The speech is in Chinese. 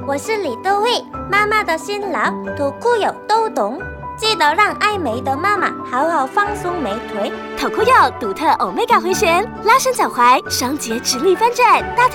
我是李多慧，妈妈的辛劳，土库友都懂。记得让爱美的妈妈好好放松美腿。 土库友独特 Omega 回旋，拉伸脚踝，双节直立翻转，大腿